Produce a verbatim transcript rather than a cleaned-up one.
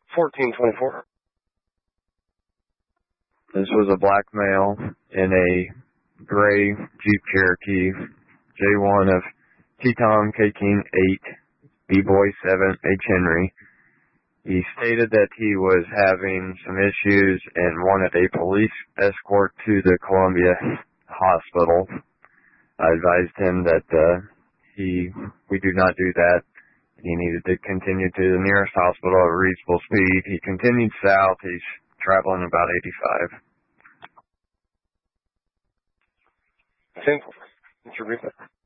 fourteen twenty-four. This was a black male in a gray Jeep Cherokee, J one of T-Tom K King eight, B-Boy seven, H Henry. He stated that he was having some issues and wanted a police escort to the Columbia hospital. I advised him that uh, he we do not do that. He needed to continue to the nearest hospital at a reasonable speed. He continued south. He's traveling about eighty-five. Simple. Did you read that?